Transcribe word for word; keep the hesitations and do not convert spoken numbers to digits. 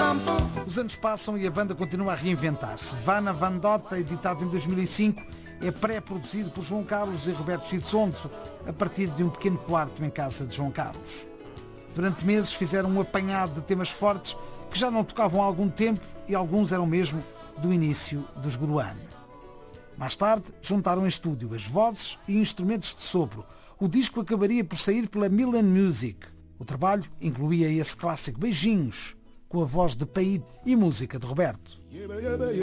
Os anos passam e a banda continua a reinventar-se. Vana Vandota, editado em dois mil e cinco, é pré-produzido por João Carlos e Roberto Schizonzo, a partir de um pequeno quarto em casa de João Carlos. Durante meses fizeram um apanhado de temas fortes que já não tocavam há algum tempo e alguns eram mesmo do início dos Guruan. Mais tarde, juntaram em estúdio as vozes e instrumentos de sopro. O disco acabaria por sair pela Milan Music. O trabalho incluía esse clássico Beijinhos, com a voz de Paid e música de Roberto.